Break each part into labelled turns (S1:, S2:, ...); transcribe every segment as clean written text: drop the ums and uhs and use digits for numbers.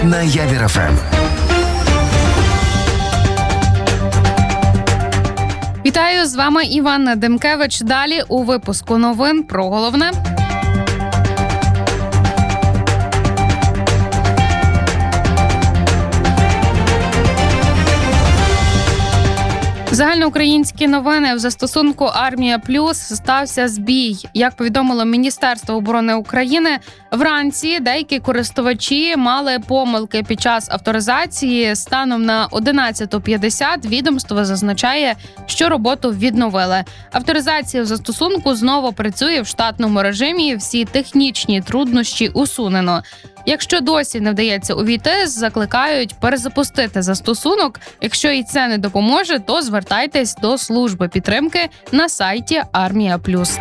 S1: на Явір ФМ.
S2: Вітаю, з вами Іванна Демкевич. Далі у випуску новин про головне. Загальноукраїнські новини. В застосунку «Армія Плюс» стався збій. Як повідомило Міністерство оборони України, вранці деякі користувачі мали помилки під час авторизації. Станом на 11:50 відомство зазначає, що роботу відновили. Авторизація в застосунку знову працює в штатному режимі, всі технічні труднощі усунено. Якщо досі не вдається увійти, закликають перезапустити застосунок. Якщо і це не допоможе, то звертайтесь до служби підтримки на сайті «Армія Плюс».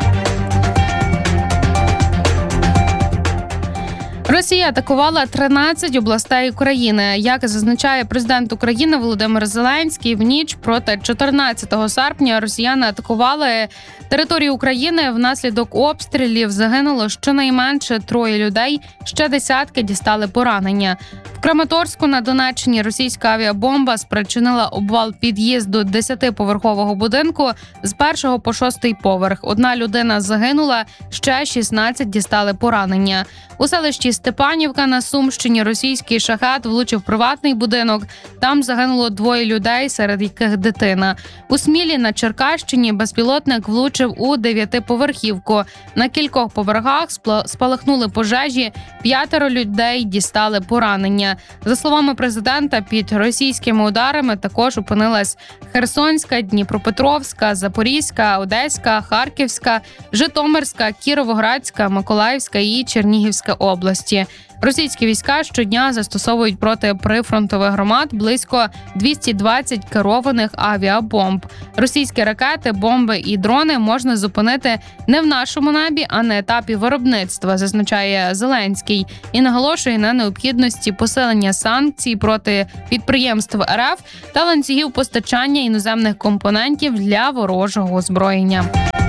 S2: Росія атакувала 13 областей України. Як зазначає президент України Володимир Зеленський, в ніч проти 14 серпня росіяни атакували територію України. Внаслідок обстрілів загинуло щонайменше 3 людей, ще десятки дістали поранення. В Краматорську на Донеччині російська авіабомба спричинила обвал під'їзду 10-поверхового будинку з 1 по 6 поверх. 1 людина загинула, ще 16 дістали поранення. У селищі Степанівка на Сумщині російський шахет влучив приватний будинок. Там загинуло 2 людей, серед яких дитина. У Смілі на Черкащині безпілотник влучив у 9-поверхівку. На кількох поверхах спалахнули пожежі, 5 людей дістали поранення. За словами президента, під російськими ударами також опинилась Херсонська, Дніпропетровська, Запорізька, Одеська, Харківська, Житомирська, Кіровоградська, Миколаївська і Чернігівська області. Російські війська щодня застосовують проти прифронтових громад близько 220 керованих авіабомб. Російські ракети, бомби і дрони можна зупинити не в нашому небі, а на етапі виробництва, зазначає Зеленський, і наголошує на необхідності посилення санкцій проти підприємств РФ та ланцюгів постачання іноземних компонентів для ворожого озброєння.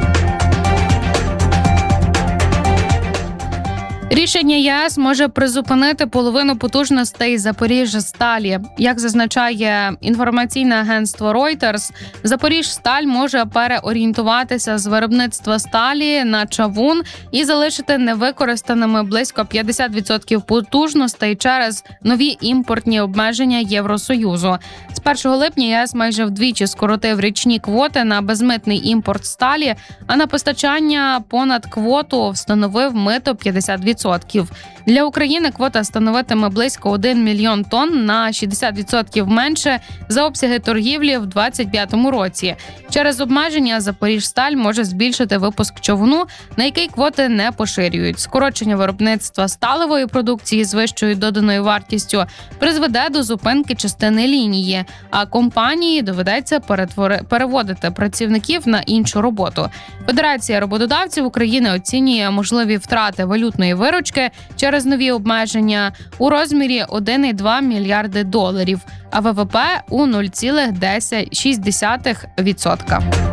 S2: Рішення ЄС може призупинити половину потужностей Запоріжсталі. Як зазначає інформаційне агентство Reuters, Запоріжсталь може переорієнтуватися з виробництва сталі на чавун і залишити невикористаними близько 50% потужностей через нові імпортні обмеження Євросоюзу. З 1 липня ЄС майже вдвічі скоротив річні квоти на безмитний імпорт сталі, а на постачання понад квоту встановив мито 50%. Для України квота становитиме близько 1 мільйон тонн, на 60% менше за обсяги торгівлі в 2025 році. Через обмеження Запоріжсталь може збільшити випуск човну, на який квоти не поширюють. Скорочення виробництва сталевої продукції з вищою доданою вартістю призведе до зупинки частини лінії, а компанії доведеться переводити працівників на іншу роботу. Федерація роботодавців України оцінює можливі втрати валютної виручки через нові обмеження у розмірі 1,2 мільярди доларів, а ВВП у 0,6%.